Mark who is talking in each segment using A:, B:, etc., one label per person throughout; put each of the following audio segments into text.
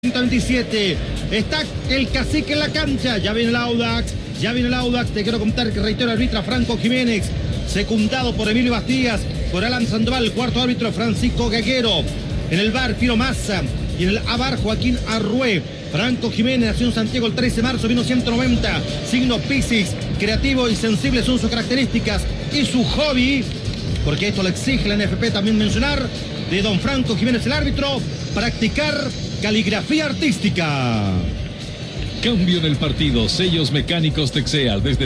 A: 127, está el cacique en la cancha, ya viene el Audax, te quiero contar que reitero arbitra Franco Jiménez, secundado por Emilio Bastías, por Alan Sandoval, cuarto árbitro Francisco Gaguero, en el bar Piro Massa y en el AVAR Joaquín Arrué. Franco Jiménez nació en Santiago el 13 de marzo de 1990, signo Piscis, creativo y sensible son sus características y su hobby, porque esto lo exige la NFP también mencionar, de don Franco Jiménez el árbitro, practicar caligrafía artística.
B: Cambio en el partido. Sellos mecánicos Texeal desde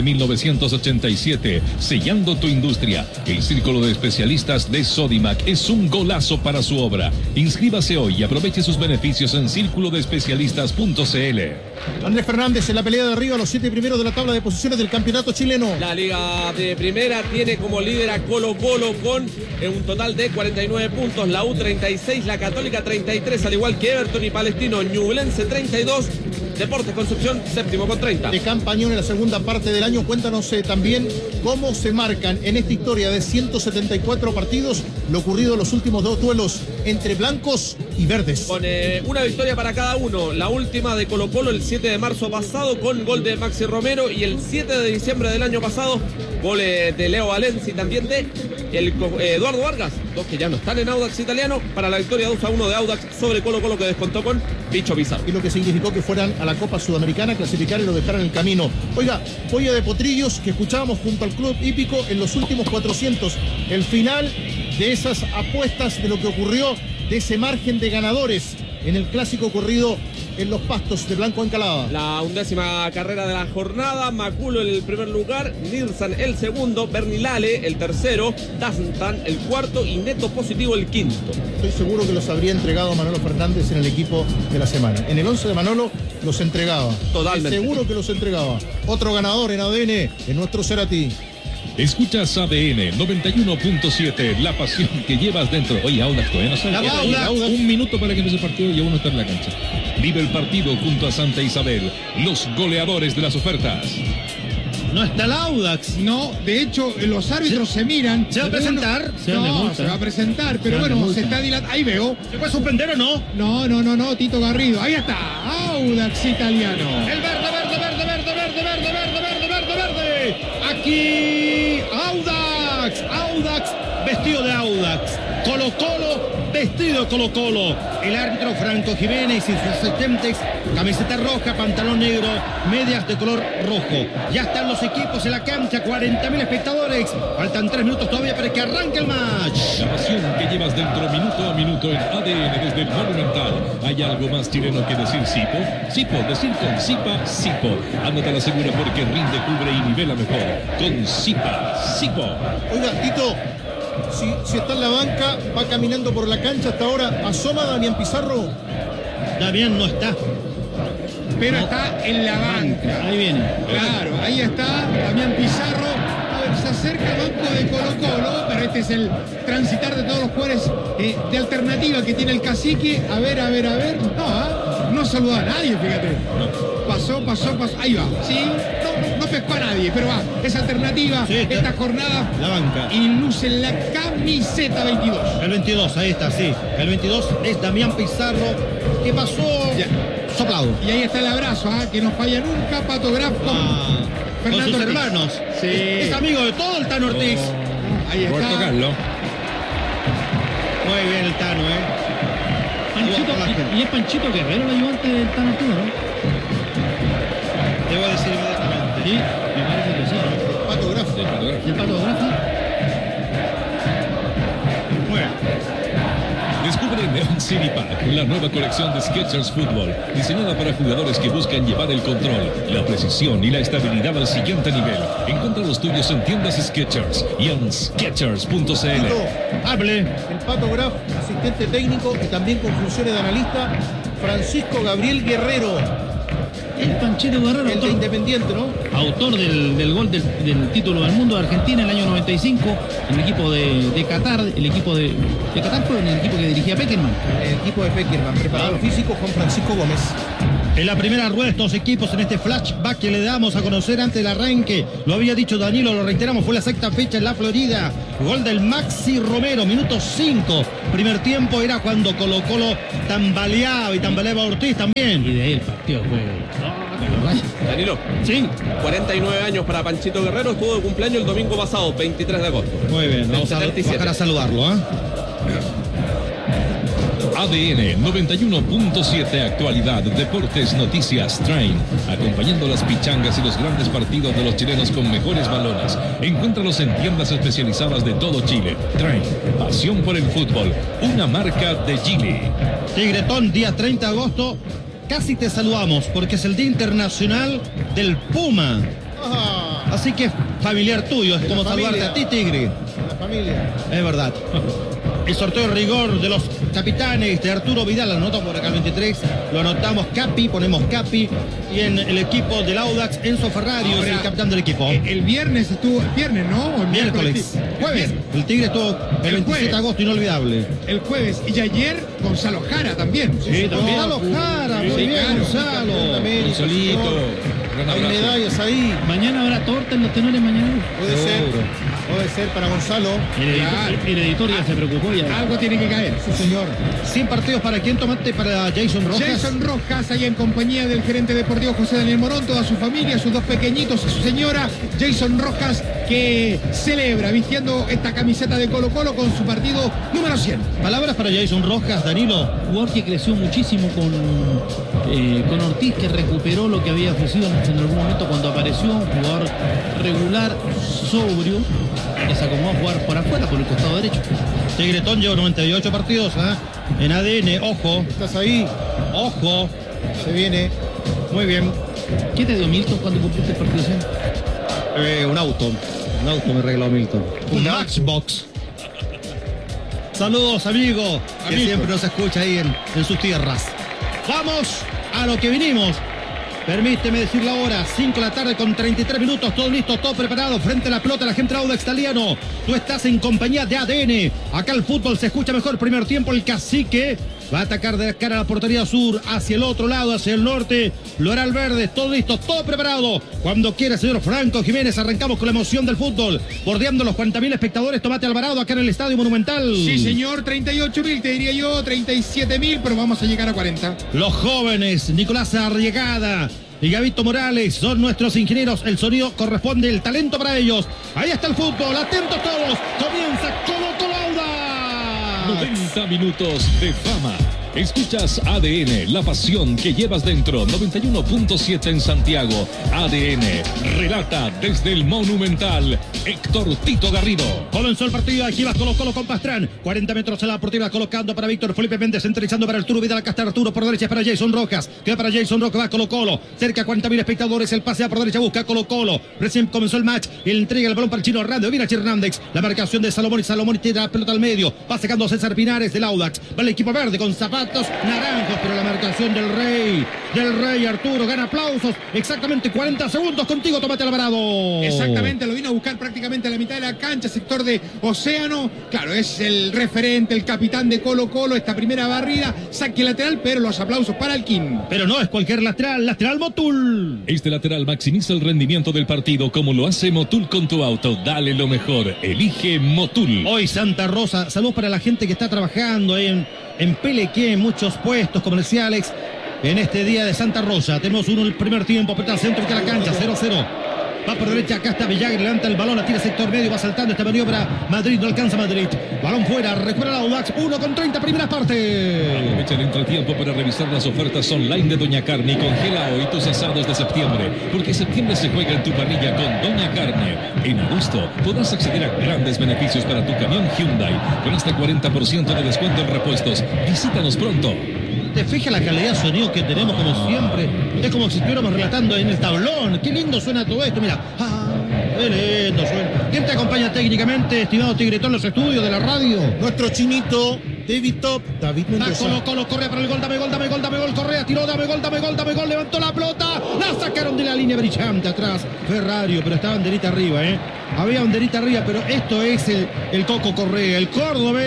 B: 1987. Sellando tu industria. El círculo de especialistas de Sodimac es un golazo para su obra. Inscríbase hoy y aproveche sus beneficios en círculodespecialistas.cl.
C: Andrés Fernández en la pelea de arriba, los 7 primeros de la tabla de posiciones del campeonato chileno.
D: La Liga de Primera tiene como líder a Colo-Colo con un total de 49 puntos. La U 36, la Católica 33, al igual que Everton y Palestino. Ñublense 32. Deportes Concepción, séptimo con 30.
C: De campañón en la segunda parte del año. Cuéntanos también cómo se marcan en esta historia de 174 partidos lo ocurrido en los últimos 2 duelos entre blancos y verdes.
D: Con una victoria para cada uno. La última de Colo-Colo el 7 de marzo pasado con gol de Maxi Romero, y el 7 de diciembre del año pasado gol de Leo Valencia y también de Eduardo Vargas, dos que ya no están en Audax italiano, para la victoria 2-1 de Audax sobre Colo-Colo, que descontó con Picho Pizarro.
C: Y lo que significó que fueran a la Copa Sudamericana, clasificar y lo dejaran en el camino. Oiga, polla de potrillos que escuchábamos junto al Club Hípico en los últimos 400. El final de esas apuestas, de lo que ocurrió, de ese margen de ganadores en el clásico corrido en los pastos de Blanco Encalada.
D: La 11ª carrera de la jornada. Maculo el primer lugar, Nirsan el segundo, Bernilale el tercero, Dastan el cuarto y Neto Positivo el quinto.
C: Estoy seguro que los habría entregado Manolo Fernández en el equipo de la semana. En el 11 de Manolo los entregaba.
D: Totalmente.
C: Seguro que los entregaba. Otro ganador en ADN, en nuestro Cerati.
B: Escuchas ADN 91.7, la pasión que llevas dentro. Oye, Audax todavía no sabe.
C: Audax.
B: Un minuto para que empiece el partido y aún no está en la cancha. Vive el partido junto a Santa Isabel, los goleadores de las ofertas.
A: No está el Audax.
E: No, de hecho, los árbitros se miran.
A: ¿Se va a presentar?
E: Se va a presentar, pero bueno, se está dilatando. Ahí veo.
A: ¿Se puede suspender o no?
E: No, Tito Garrido. Ahí está, Audax italiano.
A: El verde. Aquí, Audax, vestido de Audax. Colo-Colo, vestido de Colo-Colo. El árbitro Franco Jiménez y sus asistentes, camiseta roja, pantalón negro, medias de color rojo. Ya están los equipos en la cancha, 40.000 espectadores. Faltan 3 minutos todavía para que arranque el match.
B: La pasión que llevas dentro minuto a minuto en ADN desde el Monumental. ¿Hay algo más chileno que decir Sipo? Sipo, decir con Sipa, Sipo. Ándate a la segura porque rinde, cubre y nivela mejor. Con Sipa, Sipo.
C: Oiga, Tito, si está en la banca, va caminando por la cancha hasta ahora. ¿Asoma Damián Pizarro?
A: Damián no está.
E: Pero está en la banca.
A: Ahí viene.
E: Claro, ahí está Damián Pizarro. A ver, se acerca al banco de Colo-Colo, pero este es el transitar de todos los jugadores de alternativa que tiene el cacique. A ver. No saludó a nadie, fíjate. Pasó. Ahí va. Sí, no pescó a nadie, pero va. Es alternativa.
A: Sí,
E: esta jornada.
A: La banca.
E: Y luce la camiseta 22.
A: El 22, ahí está, sí. El 22 es Damián Pizarro, que pasó
E: Ya.
A: soplado.
E: Y ahí está el abrazo, que no falla nunca, Pato Graf con
A: Con
E: Fernando
A: sus
E: Ortiz.
A: hermanos.
E: Sí.
A: Es amigo de todo el Tano Ortiz.
E: Ahí está.
B: Roberto Carlos.
A: Muy bien el Tano,
F: Y es Panchito Guerrero el ayudante del Tano Ortiz, ¿no?
A: Debo decir inmediatamente.
F: Sí, me parece que sí, ¿no?
C: Pato Graf.
F: ¿Y el Pato Graf?
A: Bueno,
B: Descubre Neon City Pack, la nueva colección de Skechers Fútbol, diseñada para jugadores que buscan llevar el control, la precisión y la estabilidad al siguiente nivel. Encuentra los tuyos en tiendas Skechers y en Skechers.cl.
C: Tito,
A: hable.
C: el Pato Graf, asistente técnico y también con funciones de analista, Francisco Gabriel Guerrero,
F: El Panchito Guerrero,
C: el de Independiente, ¿no?
F: autor del gol del título del mundo de Argentina en el año 95, en el equipo de Qatar. El equipo de Qatar fue en el equipo que dirigía Peckerman.
C: El equipo de Peckerman, preparador físico Juan Francisco Gómez.
A: En la primera rueda de estos equipos, en este flashback que le damos a conocer antes del arranque, lo había dicho Danilo, lo reiteramos, fue la sexta fecha en la Florida. Gol del Maxi Romero, minuto 5. Primer tiempo era cuando Colo-Colo tambaleaba y tambaleaba a Ortiz también.
F: Y de ahí el partido fue...
D: Danilo,
F: Sí.
D: 49 años para Panchito Guerrero, estuvo de cumpleaños el domingo pasado, 23 de agosto.
A: Muy bien, vamos a
D: 77.
A: bajar a saludarlo, ¿eh?
B: ADN 91.7, actualidad, deportes, noticias, Train, acompañando las pichangas y los grandes partidos de los chilenos con mejores balones. Encuéntralos en tiendas especializadas de todo Chile. Train, pasión por el fútbol, una marca de Gili.
A: Tigretón, día 30 de agosto, casi te saludamos porque es el Día Internacional del Puma. Así que es familiar tuyo, es como saludarte a ti, Tigre.
C: La familia.
A: Es verdad. El sorteo de rigor de los capitanes de Arturo Vidal, lo anotamos por acá el 23, lo anotamos Capi, ponemos Capi, y en el equipo del Audax, Enzo Ferrario es el capitán del equipo.
E: El viernes estuvo, viernes, ¿no? O el
A: Miércoles, jueves, el Tigre estuvo el 27
E: jueves.
A: de agosto, inolvidable.
E: El jueves. Y ayer, Gonzalo Jara también.
F: Sí, también.
A: Gonzalo Jara, muy bien,
E: claro.
A: Gonzalo.
B: Gonzalito, gran
C: Hay
B: abrazo.
C: medallas ahí.
F: Mañana habrá torta en los tenores mañana.
C: Puede ser para Gonzalo.
F: El editor ya se preocupó ya.
E: Algo tiene que caer.
C: Sí, señor.
A: 100 partidos para quién, Tomate, para Jason Rojas.
E: Jason Rojas, ahí en compañía del gerente deportivo José Daniel Morón, toda su familia, sus dos pequeñitos y su señora. Jason Rojas, que celebra vistiendo esta camiseta de Colo-Colo con su partido número 100.
A: Palabras para Jason Rojas, Danilo.
F: Jugador que creció muchísimo con Ortiz, que recuperó lo que había ofrecido en algún momento cuando apareció. Un jugador regular, sobrio, que se acomodó a jugar por afuera, por el costado derecho.
A: Tigretón lleva 98 partidos en ADN, ojo,
C: Estás ahí.
A: ojo.
C: Se viene.
A: Muy bien.
F: ¿Qué te dio Milton cuando cumpliste el partido 100?
A: Un auto me regaló Milton. Un Matchbox. Saludos, amigo, que siempre nos escucha ahí en sus tierras. Vamos a lo que vinimos. Permíteme decir la hora, 5 de la tarde con 33 minutos, todo listo, todo preparado, frente a la pelota, la gente de Audax Italiano. Tú estás en compañía de ADN. Acá el fútbol se escucha mejor. Primer tiempo, el Cacique va a atacar de cara a la portería sur, hacia el otro lado, hacia el norte. Lo hará el verde, todo listo, todo preparado. Cuando quiera, señor Franco Jiménez, arrancamos con la emoción del fútbol. Bordeando los 40.000 espectadores, Tomate Alvarado, acá en el Estadio Monumental.
E: Sí, señor, 38.000, te diría yo, 37.000, pero vamos a llegar a 40.
A: Los jóvenes, Nicolás Arriegada y Gavito Morales, son nuestros ingenieros. El sonido corresponde, el talento para ellos. Ahí está el fútbol, atentos todos. Comienza Colo-Colo Audax.
B: 90 minutos de fama. Escuchas ADN, la pasión que llevas dentro. 91.7 en Santiago. ADN relata desde el Monumental. Héctor Tito Garrido.
A: Comenzó el partido, aquí va Colo-Colo con Pastrán. 40 metros a la portería, colocando para Víctor Felipe Méndez, centralizando para Arturo Vidal. Acá está Arturo por derecha para Jason Rojas. Queda para Jason Rojas, va Colo-Colo. Cerca de 40.000 espectadores, el pasea por derecha, busca Colo-Colo. Recién comenzó el match, él entrega el balón para el chino Hernández. Viene Hernández, la marcación de Salomón y tira la pelota al medio. Va sacando César Pinares del Audax. Va el equipo verde con zapatos naranjos, pero la marcación del Rey Arturo gana aplausos. Exactamente 40 segundos contigo, Tomate Alvarado.
E: Exactamente, lo vino a buscar prácticamente a la mitad de la cancha, sector de Océano. Claro, es el referente, el capitán de Colo-Colo, esta primera barrida, saque lateral, pero los aplausos para Alquín.
A: Pero no es cualquier lateral Motul.
B: Este lateral maximiza el rendimiento del partido como lo hace Motul con tu auto. Dale lo mejor. Elige Motul.
A: Hoy Santa Rosa, saludos para la gente que está trabajando ahí en Pelequé, en muchos puestos comerciales en este día de Santa Rosa. Tenemos uno el primer tiempo, apretado al centro de la cancha, 0-0. Va por derecha, acá está Villagra, levanta el balón, la tira sector medio, va saltando esta maniobra. Madrid, no alcanza Madrid. Balón fuera, recupera el Audax, 1:30, primera parte.
B: Aprovecha el entretiempo para revisar las ofertas online de Doña Carne y congela hoy tus asados de septiembre, porque septiembre se juega en tu parrilla con Doña Carne. En agosto podrás acceder a grandes beneficios para tu camión Hyundai, con hasta 40% de descuento en repuestos. Visítanos pronto.
A: Te fijas la calidad de sonido que tenemos como siempre. Es como si estuviéramos relatando en el tablón. Qué lindo suena todo esto, mira. Qué lindo suena. ¿Quién te acompaña técnicamente, estimado Tigretón, en los estudios de la radio?
C: Nuestro chinito, David Top, David Mendoza.
A: Colo-Colo, Correa para el gol, dame gol, Correa, tiró, dame gol, levantó la pelota, la sacaron de la línea brillante atrás, Ferrario, pero estaba banderita arriba, había banderita arriba, pero esto es el Coco Correa, el cordobés,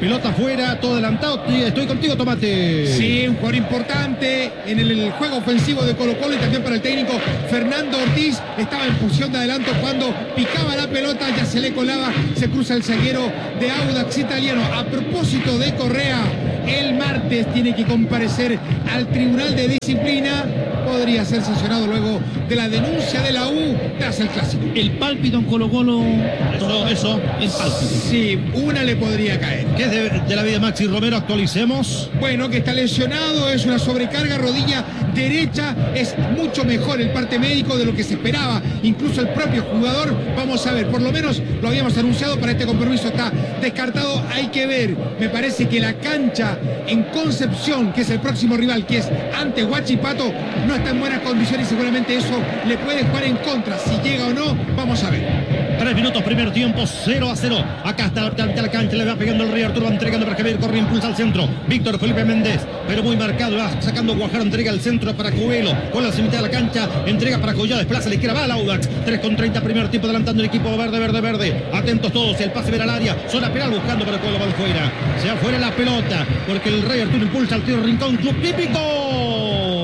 A: pelota afuera, todo adelantado. Estoy contigo, Tomate.
E: Sí, un jugador importante en el juego ofensivo de Colo-Colo y también para el técnico Fernando Ortiz. Estaba en posición de adelanto cuando picaba la pelota, ya se le colaba, se cruza el zaguero de Audax Italiano. A propósito de Correa, el martes tiene que comparecer al Tribunal de Disciplina. Podría ser sancionado luego de la denuncia de la U tras el clásico.
F: El pálpito en Colo-Colo.
A: Eso.
F: El pálpito.
E: Sí, una le podría caer.
A: ¿Qué es de la vida de Maxi Romero? Actualicemos.
E: Bueno, que está lesionado, es una sobrecarga, rodilla derecha, es mucho mejor el parte médico de lo que se esperaba, incluso el propio jugador. Vamos a ver, por lo menos lo habíamos anunciado, para este compromiso está descartado, hay que ver. Me parece que la cancha en Concepción, que es el próximo rival, que es ante Huachipato, no está en buenas condiciones y seguramente eso le puede jugar en contra. Si llega o no, vamos a ver.
A: 3 minutos, primer tiempo, 0-0. Acá está la cancha, le va pegando el Rey Arturo, va entregando para Javier Correa, impulsa al centro. Víctor Felipe Méndez, pero muy marcado, va sacando Guajaro, entrega al centro para Cubelo. Con la mitad de la cancha, entrega para Collado, desplaza a la izquierda, va al Audax. 3:30, primer tiempo, adelantando el equipo verde. Atentos todos, el pase ver al área, zona penal buscando para Cubelo, va afuera. Se va afuera la pelota, porque el Rey Arturo impulsa al tiro Rincón, Club Hípico.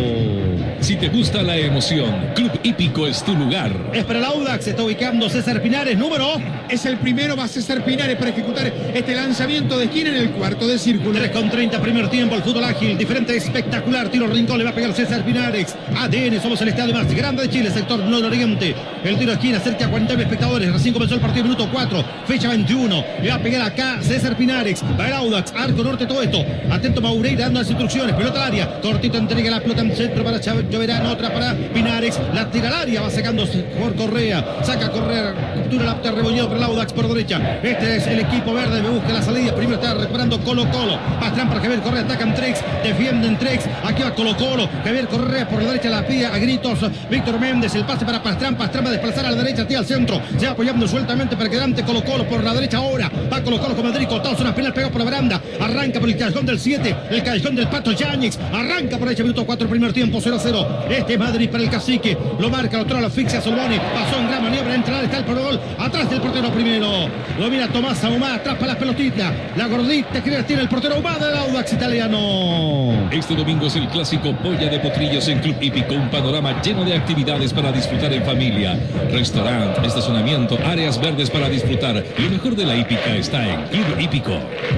B: Si te gusta la emoción, Club Hípico es tu lugar.
A: Es para el Audax, se está ubicando César Pinares, número.
E: Es el primero, va a César Pinares para ejecutar este lanzamiento de esquina en el cuarto de círculo.
A: 3:30, primer tiempo, el fútbol ágil, diferente, espectacular, tiro Rincón, le va a pegar César Pinares. ADN, somos el estadio más grande de Chile, sector nororiente. El tiro de esquina, cerca a 40.000 espectadores, recién comenzó el partido, minuto 4, fecha 21. Le va a pegar acá César Pinares, va el Audax, arco norte, todo esto. Atento Maureira dando las instrucciones, pelota al área, cortito entrega la pelota en centro para Lloverano, otra para Pinares, la tira al área, va sacándose por Correa, saca Correa, captura la pelota rebolledo para el Audax por derecha. Este es el equipo verde, me busca la salida, primero está recuperando Colo-Colo, Pastrán para Javier Correa, atacan Trex, defienden Trex, aquí va Colo-Colo, Javier Correa por la derecha, la pide a gritos Víctor Méndez, el pase para Pastrán va a desplazar a la derecha, tira al centro, se va apoyando sueltamente para que delante Colo-Colo por la derecha ahora, va Colo-Colo con Madrid, cortado, zona penal, pegado por la baranda, arranca por el callejón del 7, el callejón del Pato Yáñez, arranca por derecha, minuto 4, primer tiempo, 0-0, este es Madrid para el Cacique, lo marca, lo trae, lo asfixia Solboni, pasó en gran maniobra, entra, está el gol, atrás del portero primero, lo mira Tomás Ahumada, atrás para las pelotitas, la gordita que tiene el portero Ahumada del Audax Italiano.
B: Este domingo es el clásico Polla de Potrillos en Club Hípico, un panorama lleno de actividades para disfrutar en familia, restaurante, estacionamiento, áreas verdes para disfrutar. Lo mejor de la hípica está en Club Hípico.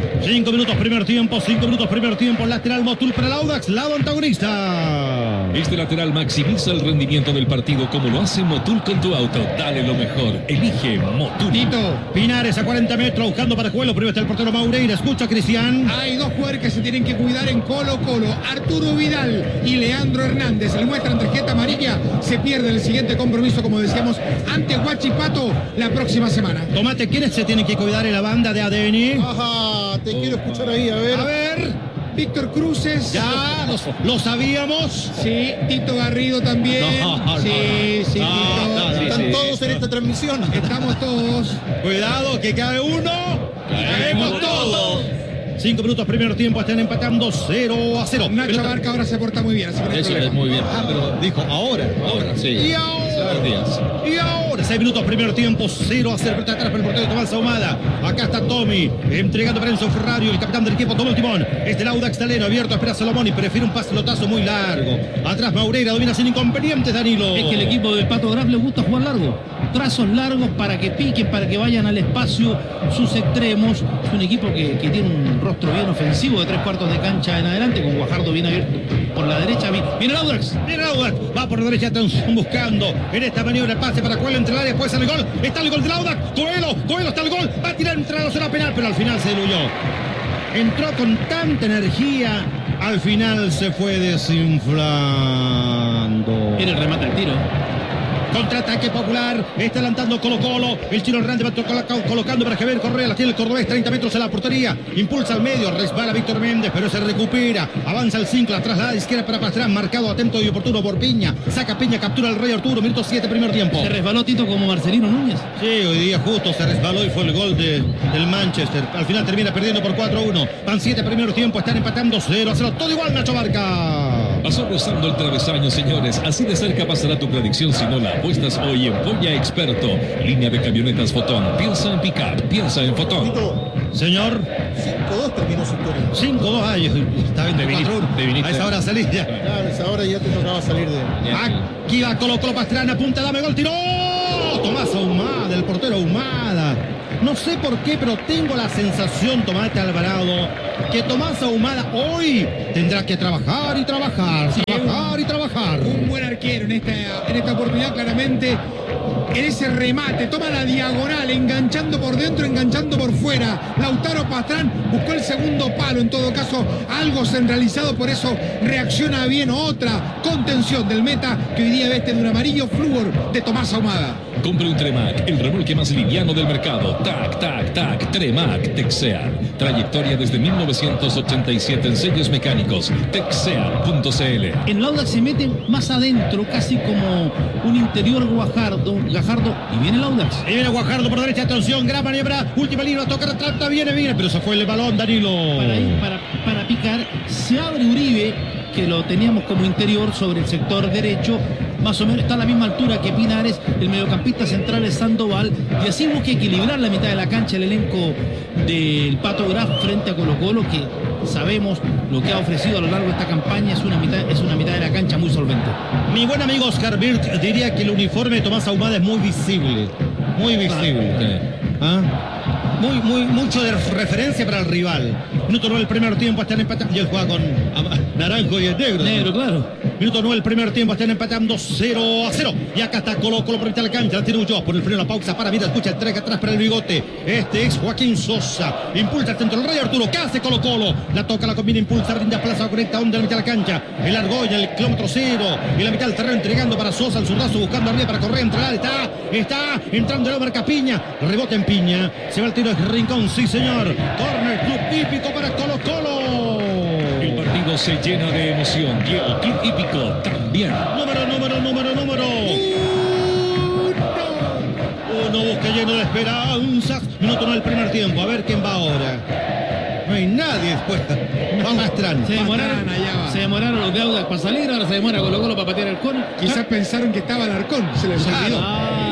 A: 5 minutos primer tiempo, lateral Motul para el Audax, lado antagonista.
B: Este lateral maximiza el rendimiento del partido como lo hace Motul con tu auto. Dale lo mejor, elige Motul.
A: Pinares a 40 metros, buscando para Cuelo, primero está el portero Maureira, escucha Cristian.
E: Hay dos jugadores que se tienen que cuidar en Colo-Colo, Arturo Vidal y Leandro Hernández. Le muestran tarjeta amarilla, se pierde el siguiente compromiso, como decíamos, ante Huachipato la próxima semana.
A: Tomate, ¿quiénes se tienen que cuidar en la banda de ADN?
C: Ajá, te quiero escuchar ahí, a ver.
E: Víctor Cruces.
A: Ya, lo sabíamos.
E: Sí, Tito Garrido también. Sí, Tito.
C: Están todos en esta transmisión.
E: Estamos todos.
A: Cuidado, que cae uno. Caemos todos. 5 minutos, primer tiempo, están empatando 0-0.
E: Nacho Barca ahora se porta muy bien. Así que no hay
F: Eso
E: problema.
F: es muy bien.
A: Pero dijo ahora.
F: Sí.
A: Y ahora, 6 minutos, primer tiempo, 0-0. Pelota atrás para el portero Tomás Ahumada. Acá está Tommy, entregando para Enzo Ferrario, el capitán del equipo, tomó el timón. Este Audax Taleno, abierto, espera Salomón, prefiere un pelotazo muy largo. Atrás Maureira, domina sin inconvenientes, Danilo.
F: Es que el equipo del Pato Graf le gusta jugar largo. Trazos largos para que piquen, para que vayan al espacio sus extremos. Es un equipo que tiene un rostro bien ofensivo de 3/4 de cancha en adelante, con Guajardo bien abierto por la derecha. Viene el Audax.
A: Viene el Audax, va por derecha, están buscando en esta maniobra el pase para Coelho entre el área, puede ser el gol. Está el gol del Audax. Coelho está el gol, va a tirar entre la zona penal, pero al final se diluyó. Entró con tanta energía, al final se fue desinflando.
F: Viene el remate al tiro.
A: Contraataque popular, está adelantando Colo-Colo, el tiro grande va colocando para Javier Correa, la tiene el cordobés, 30 metros en la portería, impulsa al medio, resbala Víctor Méndez, pero se recupera, avanza el 5, atrás la izquierda para Pastrán, marcado atento y oportuno por Piña, saca Piña, captura al Rey Arturo, minuto 7, primer tiempo.
F: Se resbaló Tito como Marcelino Núñez.
A: Sí, hoy día justo se resbaló y fue el gol del Manchester, al final termina perdiendo por 4-1, van 7 primer tiempo, están empatando 0-0, todo igual, Nacho Barca.
B: Pasó rozando el travesaño, señores. Así de cerca pasará tu predicción si no la apuestas hoy en Polla Experto. Línea de camionetas Fotón. Piensa en pick-up, piensa en Fotón.
A: Señor,
C: 5-2 terminó su historia.
A: 5-2 años. Está bien, de 4-1. A esa hora salís ya.
C: Claro, a esa hora ya te tocaba salir de...
A: Aquí va Colo Colo Pastrana, punta, dame gol, tiró. Tomás Ahumada, el portero Ahumada. No sé por qué, pero tengo la sensación, Tomás Alvarado, que Tomás Ahumada hoy tendrá que trabajar y trabajar,
E: Sí,
A: trabajar y trabajar.
E: Un buen arquero en esta oportunidad, claramente. En ese remate, toma la diagonal, enganchando por dentro, enganchando por fuera. Lautaro Pastrán buscó el segundo palo, en todo caso, algo centralizado, por eso reacciona bien. Otra contención del meta que hoy día veste de un amarillo flúor de Tomás Ahumada.
B: Compre un Tremac, el remolque más liviano del mercado. Tac, tac, tac, Tremac Texeal. Trayectoria desde 1987 en sellos mecánicos. Texeal.cl.
F: En el Audax se mete más adentro, casi como un interior Gajardo, y viene el Audax.
A: Y viene Guajardo por derecha, atención, gran maniobra, última línea, toca, retrata, viene, pero se fue el balón, Danilo.
F: Para picar, se abre Uribe, que lo teníamos como interior sobre el sector derecho, más o menos está a la misma altura que Pinares, el mediocampista central es Sandoval, y así busca equilibrar la mitad de la cancha el elenco del Pato Graf frente a Colo Colo, que sabemos lo que ha ofrecido a lo largo de esta campaña, es una mitad de la cancha muy solvente.
A: Mi buen amigo Oscar Birch diría que el uniforme de Tomás Ahumada es muy visible. Muy visible. ¿Ah? Mucho de referencia para el rival. Minuto 9 del primer tiempo, están empatando. Y él juega con naranjo y el negro.
F: Negro, claro.
A: Minuto 9 del primer tiempo, están empatando 0-0. Y acá está Colo Colo por mitad de la cancha. La tiene Ulloa por el freno, la pausa para mira, escucha el track atrás para el bigote. Este es Joaquín Sosa. Impulsa el centro del Rey Arturo. ¿Qué hace Colo Colo? La toca, la combina, impulsa, brinda plaza, conecta onda en la mitad de la cancha. El Argolla, el kilómetro 0. Y la mitad del terreno entregando para Sosa, el zurdazo buscando arriba para correr, entrar. Está entrando el Omar Piña. Rebota en Piña. Se va el tiro de Rincón, sí señor. Corner, club hípico para Colo Colo.
B: El partido se llena de emoción y el club hípico también.
A: Número. Uno busca lleno de esperanzas. Minuto 9 del primer tiempo. A ver quién va ahora. No hay nadie después. Vamos a Pastrana.
F: Se demoraron los de Audax para salir, ahora se demora Colo Colo para patear el córner.
E: Quizás pensaron que estaba Alarcón, se les olvidó.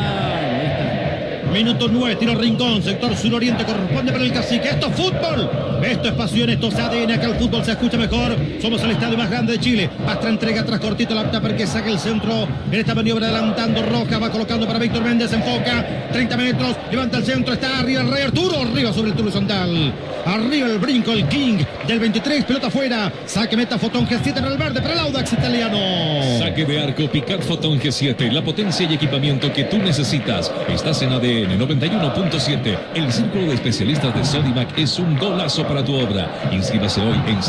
A: Minuto 9, tiro Rincón, sector suroriente, corresponde para el Cacique. Esto es fútbol, esto es pasión, esto es ADN, acá el fútbol se escucha mejor. Somos el estadio más grande de Chile. Pastra entrega atrás cortito la para que saque el centro. En esta maniobra adelantando Roja, va colocando para Víctor Méndez, enfoca, 30 metros, levanta el centro, está arriba el Rey Arturo, arriba sobre el tubo horizontal. Arriba el brinco, el King del 23, pelota afuera. Saque meta Fotón G7 para el verde, para el Audax italiano.
B: Saque de arco, Picat Fotón G7, la potencia y equipamiento que tú necesitas. Estás en ADN 91.7. El círculo de especialistas de Sodimac es un golazo para tu obra. Inscríbase hoy en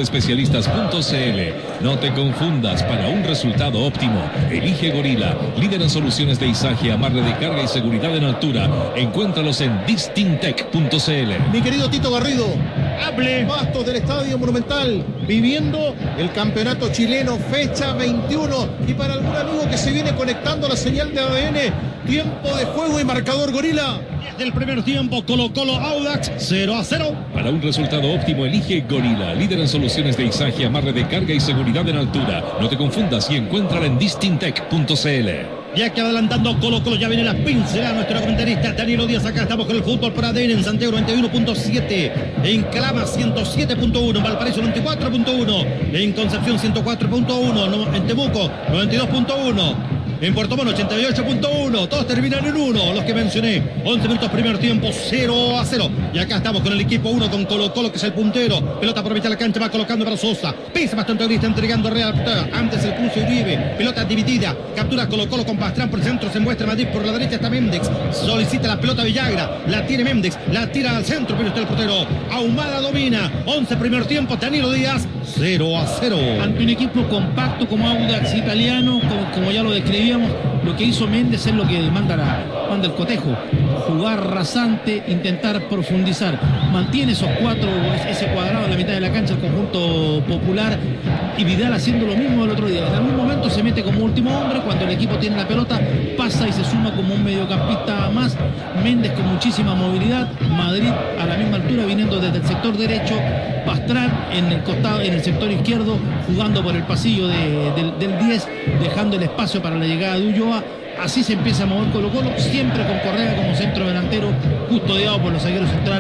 B: círculodespecialistas.cl. No te confundas, para un resultado óptimo, elige Gorila, líder en soluciones de izaje, amarre de carga y seguridad en altura. Encuéntralos en distintec.cl.
C: Mi querido Tito Garrido,
A: hable.
C: Bastos del Estadio Monumental, viviendo el campeonato chileno, fecha 21. Y para algún amigo que se viene conectando a la señal de ADN, tiempo de juego y marcador, Gorila.
A: Desde el primer tiempo, Colo Colo Audax 0-0.
B: Para un resultado óptimo, elige Gorila, líder en soluciones de izaje, amarre de carga y seguridad en altura. No te confundas y encuéntrala en distintec.cl.
A: Ya que adelantando Colo Colo, ya viene la pincelada nuestro comentarista Danilo Díaz. Acá estamos con el fútbol por ADN en Santiago 91.7, en Calama 107.1, en Valparaíso 94.1, en Concepción 104.1, en Temuco 92.1. En Puerto Montt 88.1, todos terminan en 1, los que mencioné. 11 minutos primer tiempo, 0-0. Y acá estamos con el equipo 1, con Colo Colo, que es el puntero. Pelota por mitad de la cancha, va colocando para Sosa. Pisa bastante Grista, entregando Real. Antes el cruce Uribe. Pelota dividida. Captura Colo Colo con Pastrán por el centro. Se muestra Madrid por la derecha, está Méndez. Solicita la pelota Villagra. La tiene Méndez. La tira al centro, pero está el portero. Ahumada domina. 11 primer tiempo, Danilo Díaz, 0-0.
F: Ante un equipo compacto como Audax italiano, como ya lo describíamos, lo que hizo Méndez es lo que manda el cotejo: jugar rasante, intentar profundizar. Mantiene ese cuadrado en la mitad de la cancha el conjunto popular, y Vidal haciendo lo mismo el otro día. En algún momento se mete como último hombre, cuando el equipo tiene la pelota pasa y se suma como un mediocampista más. Méndez con muchísima movilidad, Madrid a la misma altura viniendo desde el sector derecho, Pastrán en el sector izquierdo jugando por el pasillo del 10, dejando el espacio para la llegada de Ulloa. Así se empieza a mover Colo Colo, siempre con Correa como centro delantero, custodiado por los zagueros centrales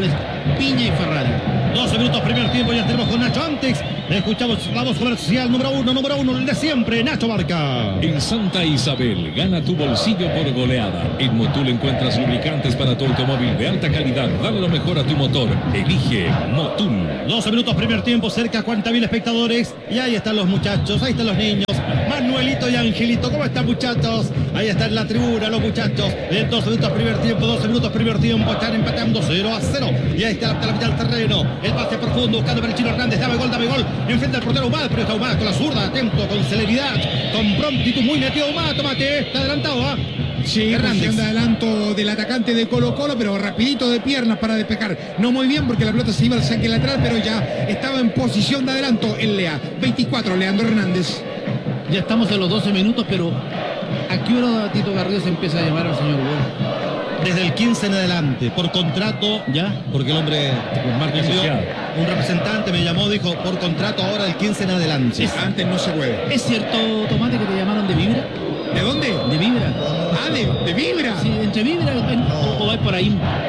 F: Piña y Ferrari.
A: 12 minutos primer tiempo, ya tenemos con Nacho Antex. Escuchamos la voz comercial número uno, el de siempre, Nacho Barca.
B: En Santa Isabel, gana tu bolsillo por goleada. En Motul encuentras lubricantes para tu automóvil de alta calidad. Dale lo mejor a tu motor. Elige Motul.
A: 12 minutos primer tiempo, cerca a 40.000 espectadores. Y ahí están los muchachos, ahí están los niños. Manuelito y Angelito, ¿cómo están, muchachos? Ahí está en la tribuna los muchachos. En 12 minutos primer tiempo, están empatando 0-0. Y ahí está la mitad del terreno. El pase profundo, buscando para el Chino Hernández. Dame gol. Enfrenta al portero Humada, pero está Humada con la zurda, atento, con celeridad, con prontitud, muy metido Humada. Tomate, está adelantado, ¿ah?
E: Sí, posición de adelanto del atacante de Colo-Colo, pero rapidito de piernas para despejar. No muy bien porque la pelota se iba al saque lateral, pero ya estaba en posición de adelanto el Lea. 24, Leandro Hernández.
F: Ya estamos en los 12 minutos, pero ¿a qué hora Tito Garrido se empieza a llamar al señor Gol?
A: Desde el 15 en adelante, por contrato,
F: ¿ya?
A: Porque el hombre, un representante me llamó, dijo, por contrato ahora del 15 en adelante.
E: Sí, antes no se puede.
F: ¿Es cierto, Tomate, que te llamaron de Vibra?
E: ¿De dónde?
F: De Vibra.
E: Ah, de Vibra.
F: Sí, entre Vibra o va por ahí.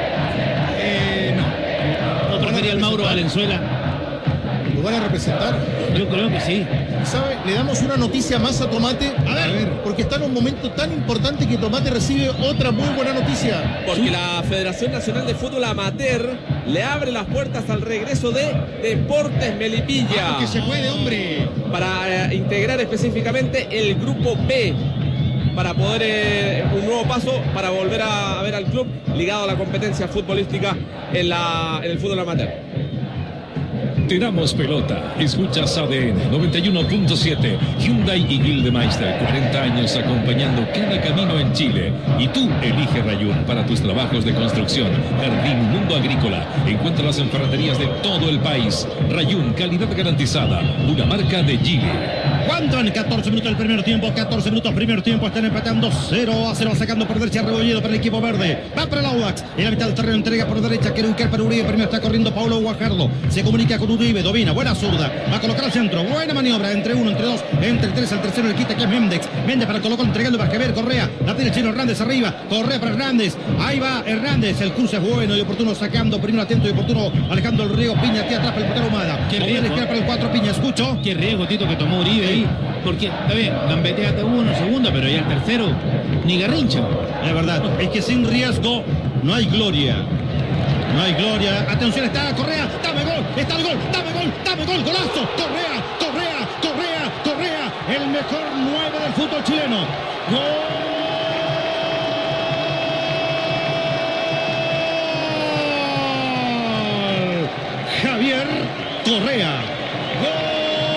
E: No.
F: ¿O prefería el Mauro Valenzuela?
C: ¿Lo van a representar?
F: Yo creo que sí.
C: ¿Sabe? Le damos una noticia más a Tomate. A ver, porque está en un momento tan importante que Tomate recibe otra muy buena noticia.
D: Porque la Federación Nacional de Fútbol Amateur le abre las puertas al regreso de Deportes Melipilla.
E: Que se puede, hombre.
D: Para integrar específicamente el grupo B. Para poder un nuevo paso para volver a ver al club ligado a la competencia futbolística en el fútbol amateur.
B: Te damos pelota. Escuchas ADN 91.7. Hyundai y Gildemeister, 40 años acompañando cada camino en Chile. Y tú elige Rayún para tus trabajos de construcción, jardín, mundo agrícola. Encuéntralas en ferreterías de todo el país. Rayún, calidad garantizada. Una marca de Chile.
A: ¿Cuánto en 14 minutos del primer tiempo? 14 minutos primer tiempo, están empatando 0-0, sacando por derecha Rebolledo para el equipo verde. Va para el Audax, en la mitad del terreno entrega por derecha, quiere ubicar para Uribe, primero está corriendo Paulo Guajardo, se comunica con Uribe, domina, buena zurda, va a colocar al centro, buena maniobra, entre uno, entre dos, entre el tres, al tercero el quita que es Méndez para Colo-Colo entregando para Javier Correa, la tiene el Chino Hernández arriba, Correa para Hernández, ahí va Hernández, el cruce es bueno y oportuno sacando, primero atento y oportuno alejando el riego, Piña aquí atrás para el portero Humada,
F: qué riesgo,
A: para el 4 Piña, escucho.
F: Qué riesgo, Tito, que tomó Uribe ahí. Porque, está bien, gambeteate uno, segundo, pero ya el tercero, ni garrincha.
A: Es verdad, es que sin riesgo no hay gloria. No hay gloria. Atención, está Correa, dame gol, está el gol, dame gol, golazo. Correa, el mejor 9 del fútbol chileno.